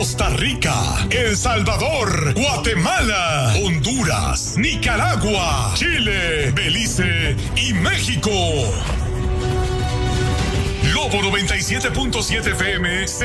Costa Rica, El Salvador, Guatemala, Honduras, Nicaragua, Chile, Belice y México. Lobo 97.7 FM